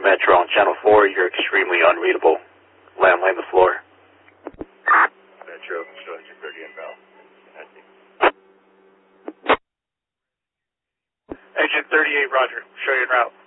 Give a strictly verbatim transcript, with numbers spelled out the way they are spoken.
Metro on Channel four. You're extremely unreadable. Land, land the floor. Metro, show engine thirty inbound. Engine thirty-eight, roger. Show you en route.